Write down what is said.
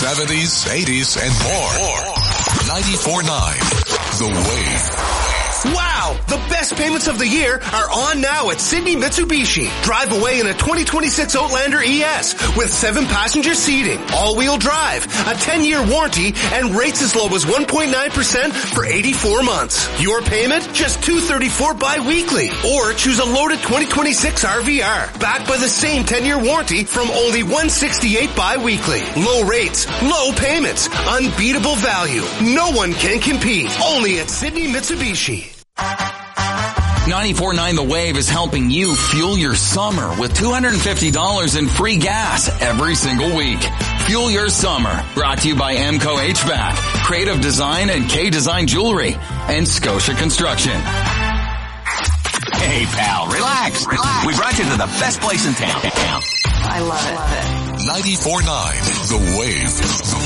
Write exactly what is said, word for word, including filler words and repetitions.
seventies, eighties, and more. ninety-four point nine The Wave. Wow! The best payments of the year are on now at Sydney Mitsubishi. Drive away in a twenty twenty-six Outlander E S with seven passenger seating, all-wheel drive, a ten-year warranty, and rates as low as one point nine percent for eighty-four months. Your payment? Just two hundred thirty-four dollars bi-weekly. Or choose a loaded twenty twenty-six R V R, backed by the same ten-year warranty from only one hundred sixty-eight dollars bi-weekly. Low rates, low payments, unbeatable value. No one can compete. Only at Sydney Mitsubishi. ninety-four point nine The Wave is helping you fuel your summer with two hundred fifty dollars in free gas every single week. Fuel your summer. Brought to you by M C O H V A C, Creative Design and K-Design Jewelry, and Scotia Construction. Hey, pal, relax, relax. We brought you to the best place in town. I love it. Love it. ninety-four point nine The Wave.